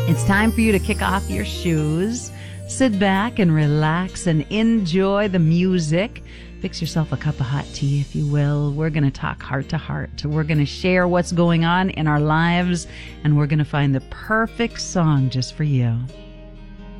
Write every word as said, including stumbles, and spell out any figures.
It's time for you to kick off your shoes, sit back and relax and enjoy the music. Fix yourself a cup of hot tea, if you will. We're going to talk heart to heart. We're going to share what's going on in our lives, and we're going to find the perfect song just for you.